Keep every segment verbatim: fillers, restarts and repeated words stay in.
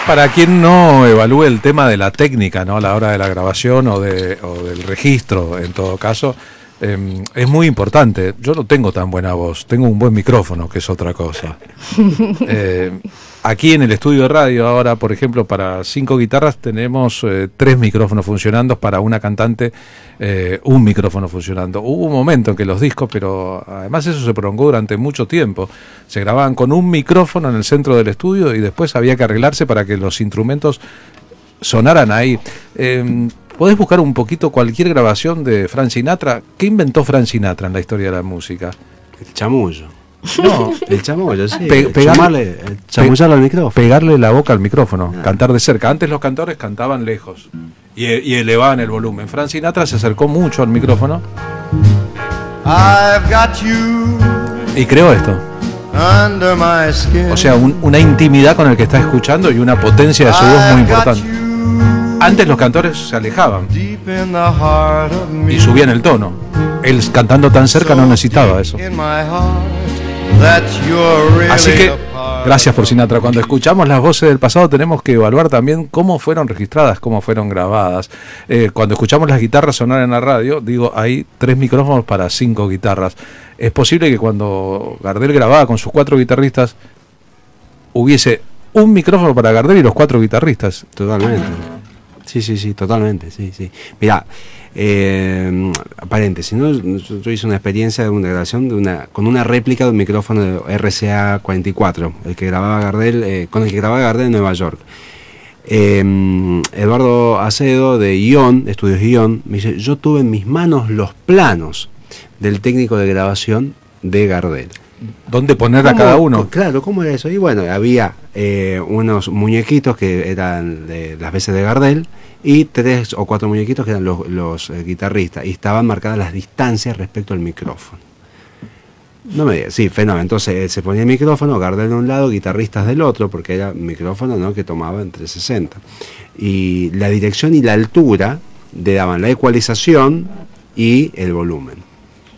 Para quien no evalúe el tema de la técnica, ¿no? A la hora de la grabación o, de, o del registro, en todo caso, eh, es muy importante. Yo no tengo tan buena voz, tengo un buen micrófono, que es otra cosa. Eh, aquí en el estudio de radio ahora, por ejemplo, para cinco guitarras tenemos eh, tres micrófonos funcionando, para una cantante eh, un micrófono funcionando. Hubo un momento en que los discos, pero además eso se prolongó durante mucho tiempo, se grababan con un micrófono en el centro del estudio y después había que arreglarse para que los instrumentos sonaran ahí. Eh, ¿Podés buscar un poquito cualquier grabación de Frank Sinatra? ¿Qué inventó Frank Sinatra en la historia de la música? El chamullo. No, el chamullo, sí. Pe pegarle, chamullarlo al micrófono. Pegarle la boca al micrófono, ah. cantar de cerca. Antes los cantores cantaban lejos y, y elevaban el volumen. Frank Sinatra se acercó mucho al micrófono I've got you y creó esto. Under my skin. O sea, un, una intimidad con el que está escuchando y una potencia de su voz muy importante. Antes los cantores se alejaban y subían el tono. Él cantando tan cerca no necesitaba eso. Así que, gracias por Sinatra. Cuando escuchamos las voces del pasado tenemos que evaluar también cómo fueron registradas, cómo fueron grabadas. Eh, cuando escuchamos las guitarras sonar en la radio, digo, hay tres micrófonos para cinco guitarras. Es posible que cuando Gardel grababa con sus cuatro guitarristas, hubiese un micrófono para Gardel y los cuatro guitarristas. Totalmente. Sí, sí, sí, totalmente, sí, sí. Mirá, eh, paréntesis, ¿no? Yo, yo hice una experiencia de una grabación de una, con una réplica de un micrófono de R C A cuarenta y cuatro, el que grababa Gardel, eh, con el que grababa Gardel en Nueva York. Eh, Eduardo Acedo de Ion, Estudios Ion, me dice, yo tuve en mis manos los planos del técnico de grabación de Gardel. ¿Dónde poner a cada uno? Claro, ¿cómo era eso? Y bueno, había eh, unos muñequitos que eran de las veces de Gardel y tres o cuatro muñequitos que eran los, los eh, guitarristas y estaban marcadas las distancias respecto al micrófono. No me digas, sí, fenómeno. Entonces eh, se ponía el micrófono, Gardel de un lado, guitarristas del otro, porque era un micrófono, ¿no?, que tomaba entre sesenta. Y la dirección y la altura le daban la ecualización y el volumen.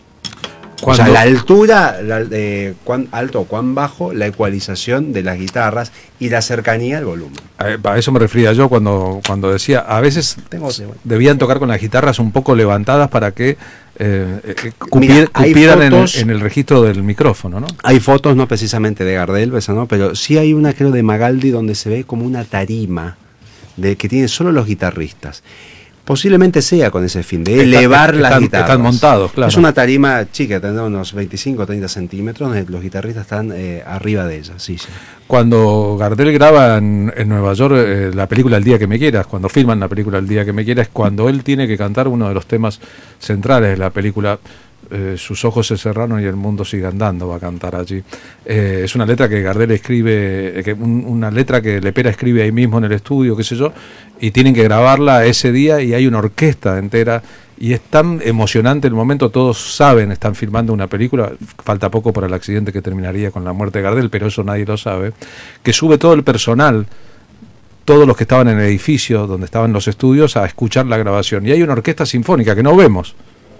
Cuando, o sea, la altura, la, eh, cuán alto o cuán bajo, la ecualización de las guitarras y la cercanía al volumen. A, a eso me refería yo cuando, cuando decía, a veces Tengo, debían tocar con las guitarras un poco levantadas para que eh, eh, cupier, Mira, cupieran fotos, en, el, en el registro del micrófono, ¿no? Hay fotos, no precisamente de Gardel, ¿no?, pero sí hay una, creo, de Magaldi, donde se ve como una tarima de que tienen solo los guitarristas. Posiblemente sea con ese fin, de elevar están, las están, guitarras. Están montados, claro. Es una tarima chica, tendrá unos veinticinco o treinta centímetros, donde los guitarristas están eh, arriba de ella. Sí, sí. Cuando Gardel graba en, en Nueva York eh, la película El día que me quieras, cuando filman la película El día que me quieras, es cuando él tiene que cantar uno de los temas centrales de la película. Eh, sus ojos se cerraron y el mundo sigue andando, va a cantar allí. Eh, es una letra que Gardel escribe, eh, que un, una letra que Lepera escribe ahí mismo en el estudio, qué sé yo, y tienen que grabarla ese día y hay una orquesta entera y es tan emocionante el momento, todos saben, están filmando una película, falta poco para el accidente que terminaría con la muerte de Gardel, pero eso nadie lo sabe, que sube todo el personal, todos los que estaban en el edificio donde estaban los estudios a escuchar la grabación y hay una orquesta sinfónica que no vemos.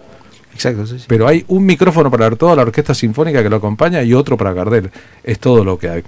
Exacto, sí, sí. Pero hay un micrófono para toda la orquesta sinfónica que lo acompaña y otro para Gardel. Es todo lo que hay.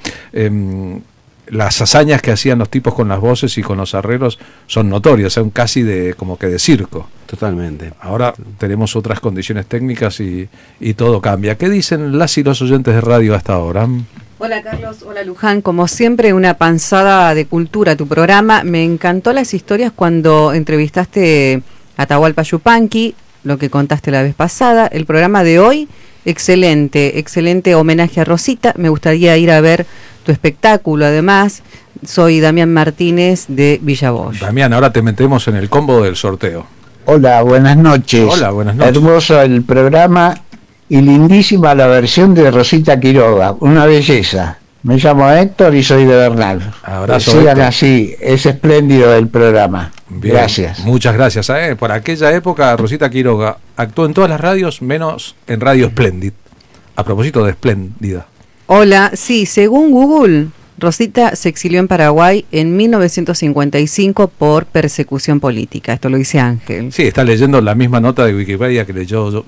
Eh, las hazañas que hacían los tipos con las voces y con los arreglos son notorias, son casi de como que de circo. Totalmente. Ahora tenemos otras condiciones técnicas y, y todo cambia. ¿Qué dicen las y los oyentes de radio hasta ahora? Hola Carlos, hola Luján, como siempre una panzada de cultura tu programa. Me encantó las historias cuando entrevistaste a Atahualpa Yupanqui, lo que contaste la vez pasada. El programa de hoy, excelente, excelente homenaje a Rosita. Me gustaría ir a ver tu espectáculo. Además, soy Damián Martínez de Villa Bosch. Damián, ahora te metemos en el combo del sorteo. Hola, buenas noches. Hola, buenas noches. Hermoso el programa y lindísima la versión de Rosita Quiroga, una belleza. Me llamo Héctor y soy de Bernal. Abrazo, sigan Héctor. así, es espléndido el programa. Bien, gracias. Muchas gracias. ¿eh? Por aquella época, Rosita Quiroga actuó en todas las radios, menos en Radio Splendid. A propósito de espléndida. Hola, sí, según Google, Rosita se exilió en Paraguay en mil novecientos cincuenta y cinco por persecución política. Esto lo dice Ángel. Sí, está leyendo la misma nota de Wikipedia que leyó